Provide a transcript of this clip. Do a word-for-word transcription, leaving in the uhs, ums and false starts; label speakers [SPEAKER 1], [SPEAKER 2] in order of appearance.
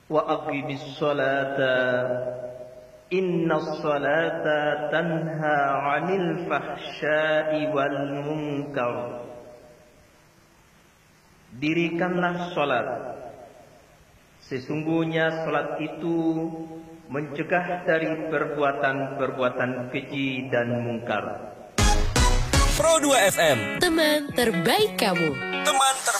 [SPEAKER 1] wa aqimis sholata innas sholata tanha 'anil fahsya'i wal munkar. Dirikanlah salat, sesungguhnya salat itu mencegah dari perbuatan-perbuatan keji dan mungkar.
[SPEAKER 2] Pro dua F M,
[SPEAKER 3] teman terbaik kamu.
[SPEAKER 2] Teman terbaik.